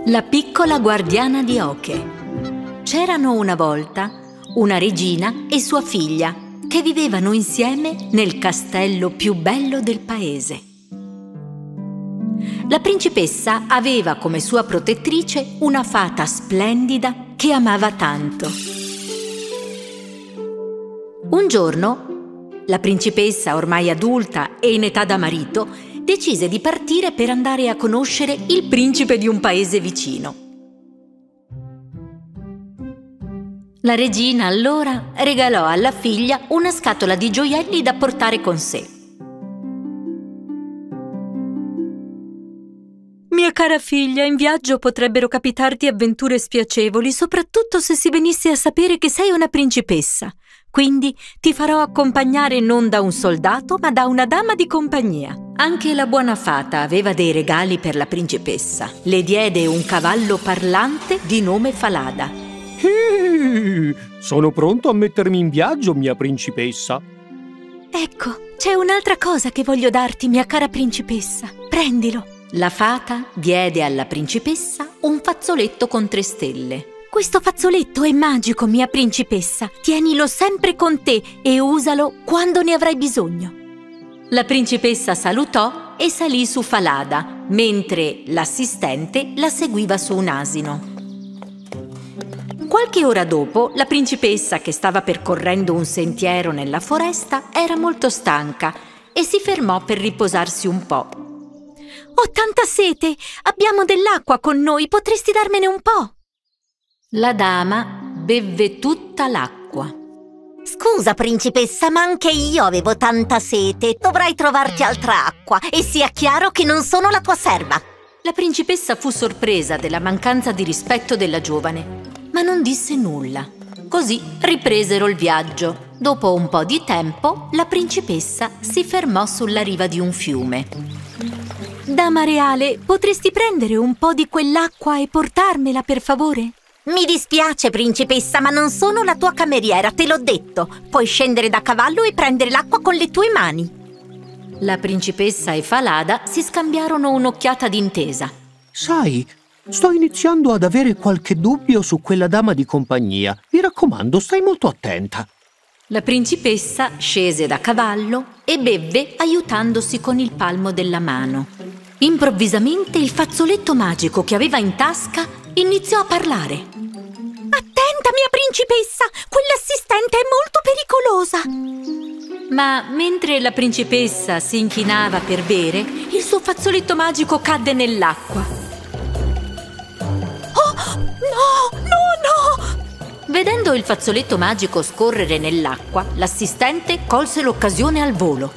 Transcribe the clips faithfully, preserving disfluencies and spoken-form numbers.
La piccola guardiana di oche. C'erano una volta una regina e sua figlia che vivevano insieme nel castello più bello del paese. La principessa aveva come sua protettrice una fata splendida che amava tanto. Un giorno, la principessa, ormai adulta e in età da marito, decise di partire per andare a conoscere il principe di un paese vicino. La regina allora regalò alla figlia una scatola di gioielli da portare con sé. Mia cara figlia, in viaggio potrebbero capitarti avventure spiacevoli, soprattutto se si venisse a sapere che sei una principessa. Quindi ti farò accompagnare non da un soldato, ma da una dama di compagnia. Anche la buona fata aveva dei regali per la principessa. Le diede un cavallo parlante di nome Falada. Ehi, sono pronto a mettermi in viaggio, mia principessa. Ecco, c'è un'altra cosa che voglio darti, mia cara principessa. Prendilo. La fata diede alla principessa un fazzoletto con tre stelle. Questo fazzoletto è magico, mia principessa. Tienilo sempre con te e usalo quando ne avrai bisogno. La principessa salutò e salì su Falada, mentre l'assistente la seguiva su un asino. Qualche ora dopo, la principessa, che stava percorrendo un sentiero nella foresta, era molto stanca e si fermò per riposarsi un po'. Ho tanta sete! Abbiamo dell'acqua con noi, potresti darmene un po'? La dama bevve tutta l'acqua. Scusa, principessa, ma anche io avevo tanta sete. Dovrai trovarti altra acqua e sia chiaro che non sono la tua serva. La principessa fu sorpresa della mancanza di rispetto della giovane, ma non disse nulla. Così ripresero il viaggio. Dopo un po' di tempo, la principessa si fermò sulla riva di un fiume. Dama reale, potresti prendere un po' di quell'acqua e portarmela, per favore? Mi dispiace, principessa, ma non sono la tua cameriera, te l'ho detto. Puoi scendere da cavallo e prendere l'acqua con le tue mani. La principessa e Falada si scambiarono un'occhiata d'intesa. Sai, sto iniziando ad avere qualche dubbio su quella dama di compagnia. Mi raccomando, stai molto attenta. La principessa scese da cavallo e bevve aiutandosi con il palmo della mano. Improvvisamente il fazzoletto magico che aveva in tasca iniziò a parlare. Attenta, mia principessa! Quell'assistente è molto pericolosa! Ma mentre la principessa si inchinava per bere, il suo fazzoletto magico cadde nell'acqua. Oh, no, no, no! Vedendo il fazzoletto magico scorrere nell'acqua, l'assistente colse l'occasione al volo.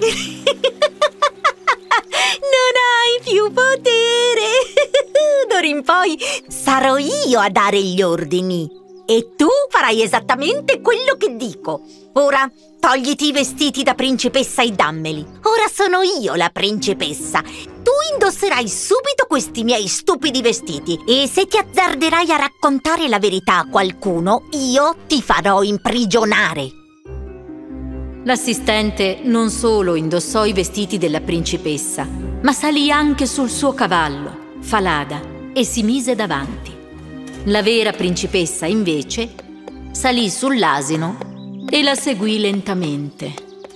Non hai più potere! D'ora in poi sarò io a dare gli ordini e tu farai esattamente quello che dico. Ora togliti i vestiti da principessa e dammeli. Ora sono io la principessa. Tu indosserai subito questi miei stupidi vestiti e se ti azzarderai a raccontare la verità a qualcuno, io ti farò imprigionare. L'assistente non solo indossò i vestiti della principessa, ma salì anche sul suo cavallo, Falada, e si mise davanti. La vera principessa, invece, salì sull'asino e la seguì lentamente.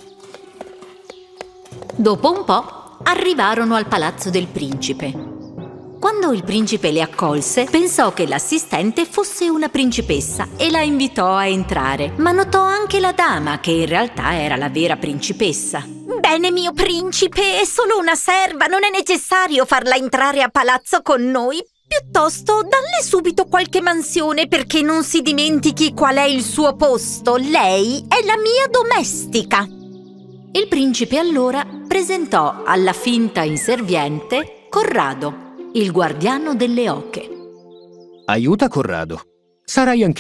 Dopo un po' arrivarono al palazzo del principe. Quando il principe le accolse, pensò che l'assistente fosse una principessa e la invitò a entrare, ma notò anche la dama, che in realtà era la vera principessa. Bene, mio principe, è solo una serva, non è necessario farla entrare a palazzo con noi. Piuttosto, dalle subito qualche mansione perché non si dimentichi qual è il suo posto. Lei è la mia domestica. Il principe allora presentò alla finta inserviente Corrado, il guardiano delle oche. Aiuta Corrado. Sarai anche